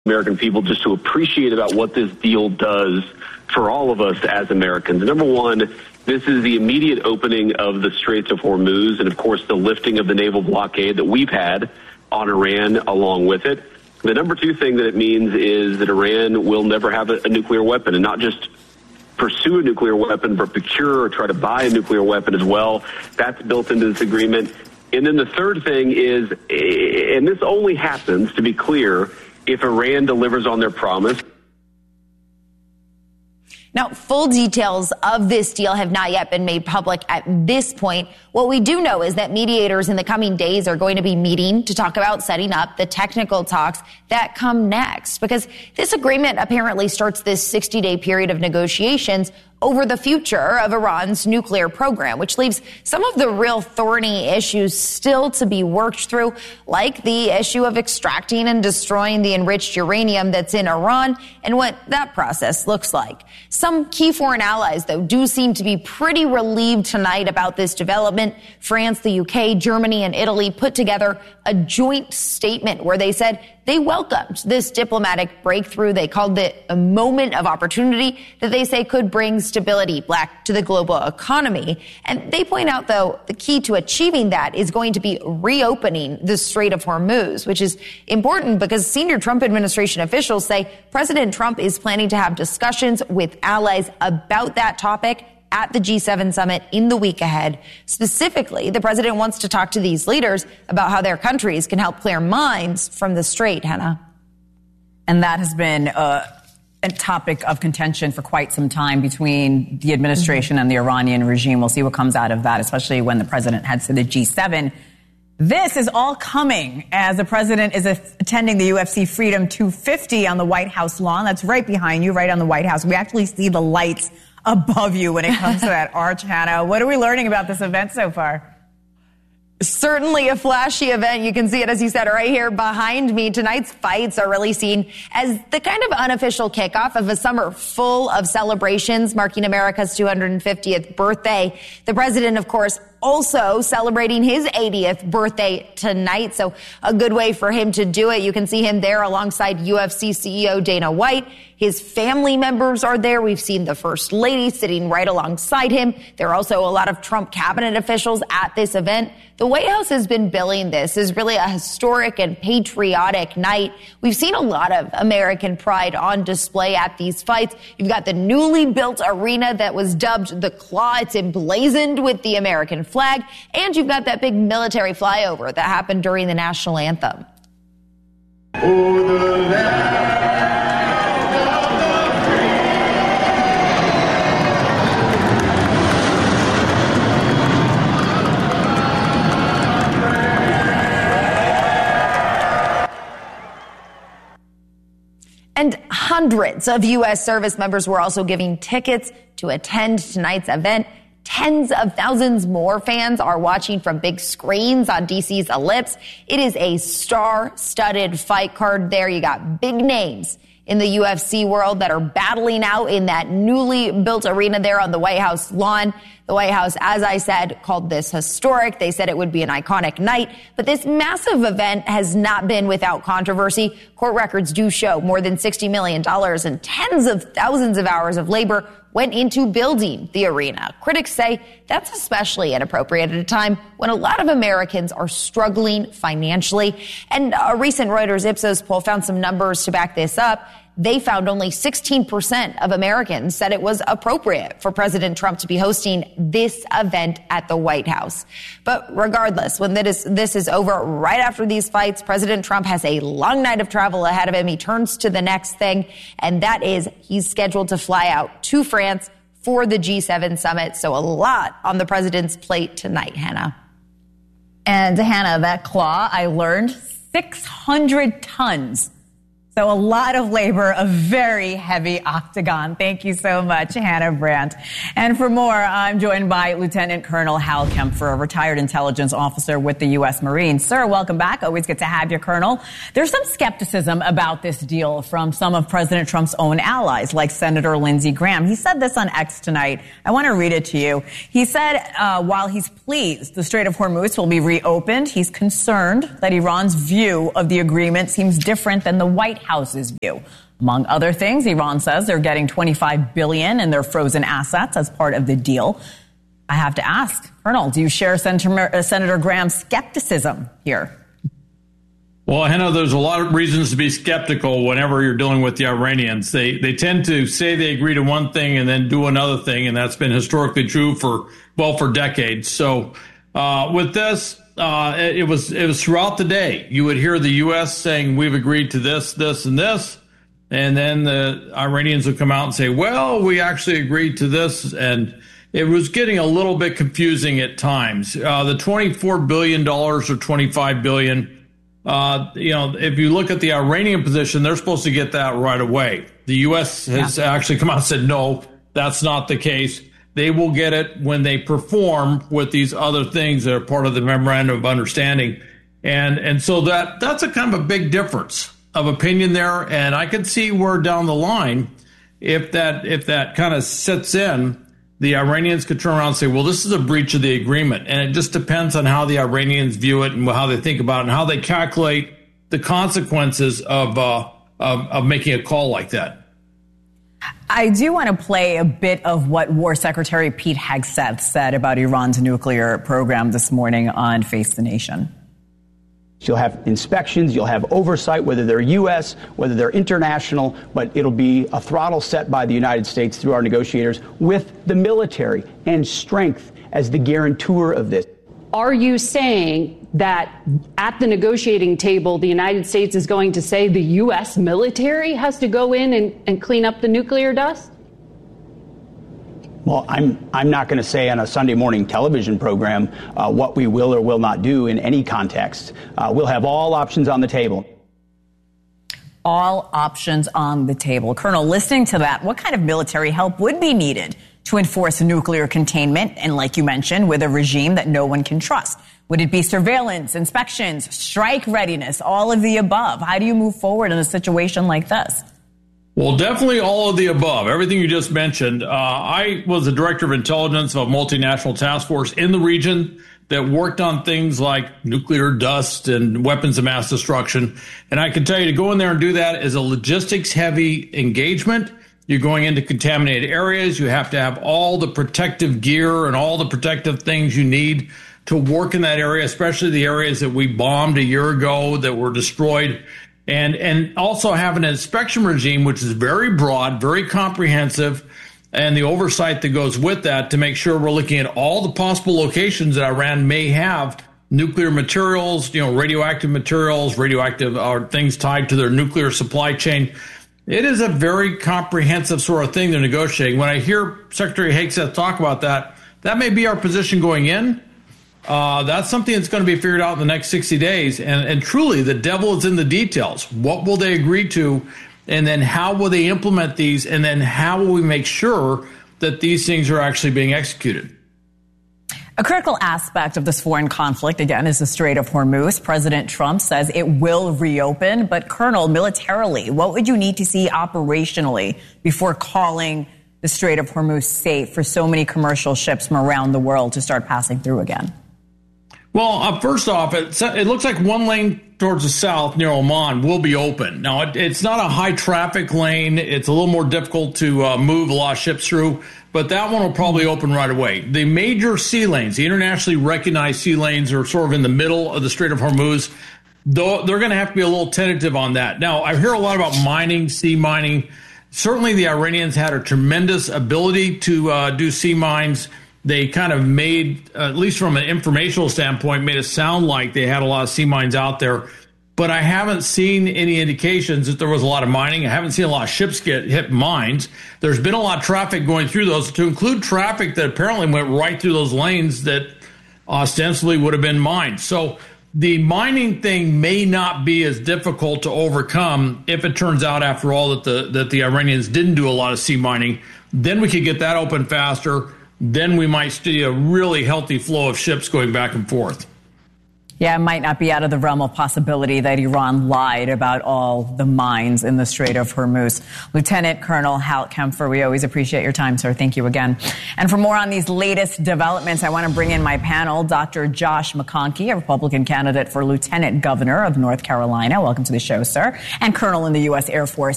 American people just to appreciate about what this deal does for all of us as Americans. Number one, this is the immediate opening of the Straits of Hormuz and, of course, the lifting of the naval blockade that we've had on Iran along with it. The number two thing that it means is that Iran will never have a nuclear weapon, and not just pursue a nuclear weapon, but procure or try to buy a nuclear weapon as well. That's built into this agreement. And then the third thing is, and this only happens, to be clear, if Iran delivers on their promise. Now, full details of this deal have not yet been made public at this point. What we do know is that mediators in the coming days are going to be meeting to talk about setting up the technical talks that come next, because this agreement apparently starts this 60-day period of negotiations over the future of Iran's nuclear program, which leaves some of the real thorny issues still to be worked through, like the issue of extracting and destroying the enriched uranium that's in Iran and what that process looks like. Some key foreign allies, though, do seem to be pretty relieved tonight about this development. France, the UK, Germany, and Italy put together a joint statement where they said they welcomed this diplomatic breakthrough. They called it a moment of opportunity that they say could bring stability back to the global economy. And they point out, though, the key to achieving that is going to be reopening the Strait of Hormuz, which is important because senior Trump administration officials say President Trump is planning to have discussions with allies about that topic at the G7 summit in the week ahead. Specifically, the president wants to talk to these leaders about how their countries can help clear mines from the strait, Hannah. And that has been a topic of contention for quite some time between the administration and the Iranian regime. We'll see what comes out of that, especially when the president heads to the G7. This is all coming as the president is attending the UFC Freedom 250 on the White House lawn. That's right behind you, right on the White House. We actually see the lights above you when it comes to that arch, Hannah. What are we learning about this event so far? Certainly a flashy event. You can see it, as you said, right here behind me. Tonight's fights are really seen as the kind of unofficial kickoff of a summer full of celebrations marking America's 250th birthday. The president, of course, also celebrating his 80th birthday tonight. So a good way for him to do it. You can see him there alongside UFC CEO Dana White. His family members are there. We've seen the First Lady sitting right alongside him. There are also a lot of Trump cabinet officials at this event. The White House has been billing this as really a historic and patriotic night. We've seen a lot of American pride on display at these fights. You've got the newly built arena that was dubbed the Claw. It's emblazoned with the American flag. And you've got that big military flyover that happened during the national anthem. Oh, the land. And hundreds of U.S. service members were also giving tickets to attend tonight's event. Tens of thousands more fans are watching from big screens on DC's Ellipse. It is a star-studded fight card there. You got big names in the UFC world that are battling out in that newly built arena there on the White House lawn. The White House, as I said, called this historic. They said it would be an iconic night. But this massive event has not been without controversy. Court records do show more than $60 million and tens of thousands of hours of labor went into building the arena. Critics say that's especially inappropriate at a time when a lot of Americans are struggling financially. And a recent Reuters Ipsos poll found some numbers to back this up. They found only 16% of Americans said it was appropriate for President Trump to be hosting this event at the White House. But regardless, when this is over, right after these fights, President Trump has a long night of travel ahead of him. He turns to the next thing, and that is he's scheduled to fly out to France for the G7 summit. So a lot on the president's plate tonight, Hannah. And Hannah, that Claw, I learned 600 tons. So a lot of labor, a very heavy octagon. Thank you so much, Hannah Brandt. And for more, I'm joined by Lieutenant Colonel Hal Kempfer, a retired intelligence officer with the U.S. Marines. Sir, welcome back. Always good to have you, Colonel. There's some skepticism about this deal from some of President Trump's own allies, like Senator Lindsey Graham. He said this on X tonight. I want to read it to you. He said, while he's pleased the Strait of Hormuz will be reopened, he's concerned that Iran's view of the agreement seems different than the White House's view. Among other things, Iran says they're getting $25 billion in their frozen assets as part of the deal. I have to ask, Colonel, do you share Senator Graham's skepticism here? Well, Hannah, there's a lot of reasons to be skeptical whenever you're dealing with the Iranians. They tend to say they agree to one thing and then do another thing, and that's been historically true for decades. So with this, it was throughout the day. You would hear the U.S. saying, we've agreed to this, this, and this. And then the Iranians would come out and say, well, we actually agreed to this. And it was getting a little bit confusing at times. The $24 billion or $25 billion, if you look at the Iranian position, they're supposed to get that right away. The U.S. has actually come out and said, no, that's not the case. They will get it when they perform with these other things that are part of the memorandum of understanding. And so that's a kind of a big difference of opinion there. And I could see where down the line, if that kind of sets in, the Iranians could turn around and say, well, this is a breach of the agreement. And it just depends on how the Iranians view it and how they think about it and how they calculate the consequences of making a call like that. I do want to play a bit of what War Secretary Pete Hegseth said about Iran's nuclear program this morning on Face the Nation. You'll have inspections, you'll have oversight, whether they're U.S., whether they're international, but it'll be a throttle set by the United States through our negotiators with the military and strength as the guarantor of this. Are you saying that at the negotiating table, the United States is going to say the U.S. military has to go in and clean up the nuclear dust? Well, I'm not going to say on a Sunday morning television program what we will or will not do in any context. We'll have all options on the table. All options on the table. Colonel, listening to that, what kind of military help would be needed to enforce nuclear containment? And like you mentioned, with a regime that no one can trust. Would it be surveillance, inspections, strike readiness, all of the above? How do you move forward in a situation like this? Well, definitely all of the above. Everything you just mentioned. I was the director of intelligence of a multinational task force in the region that worked on things like nuclear dust and weapons of mass destruction. And I can tell you to go in there and do that is a logistics-heavy engagement. You're going into contaminated areas. You have to have all the protective gear and all the protective things you need to work in that area, especially the areas that we bombed a year ago that were destroyed. And also have an inspection regime, which is very broad, very comprehensive, and the oversight that goes with that to make sure we're looking at all the possible locations that Iran may have nuclear materials, radioactive materials, radioactive or things tied to their nuclear supply chain. It is a very comprehensive sort of thing they're negotiating. When I hear Secretary Hegseth talk about that, that may be our position going in. That's something that's going to be figured out in the next 60 days. And truly, the devil is in the details. What will they agree to? And then how will they implement these? And then how will we make sure that these things are actually being executed? A critical aspect of this foreign conflict, again, is the Strait of Hormuz. President Trump says it will reopen. But, Colonel, militarily, what would you need to see operationally before calling the Strait of Hormuz safe for so many commercial ships from around the world to start passing through again? Well, first off, it looks like one lane towards the south near Oman will be open. Now, it's not a high traffic lane. It's a little more difficult to move a lot of ships through, but that one will probably open right away. The major sea lanes, the internationally recognized sea lanes, are sort of in the middle of the Strait of Hormuz. Though they're going to have to be a little tentative on that. Now, I hear a lot about mining, sea mining. Certainly, the Iranians had a tremendous ability to do sea mines. They kind of made, at least from an informational standpoint, made it sound like they had a lot of sea mines out there. But I haven't seen any indications that there was a lot of mining. I haven't seen a lot of ships get hit mines. There's been a lot of traffic going through those, to include traffic that apparently went right through those lanes that ostensibly would have been mined. So the mining thing may not be as difficult to overcome if it turns out, after all, that the Iranians didn't do a lot of sea mining. Then we could get that open faster. Then we might see a really healthy flow of ships going back and forth. Yeah, it might not be out of the realm of possibility that Iran lied about all the mines in the Strait of Hormuz. Lieutenant Colonel Hal Kempfer, we always appreciate your time, sir. Thank you again. And for more on these latest developments, I want to bring in my panel, Dr. Josh McConkey, a Republican candidate for Lieutenant Governor of North Carolina. Welcome to the show, sir. And Colonel in the U.S. Air Force,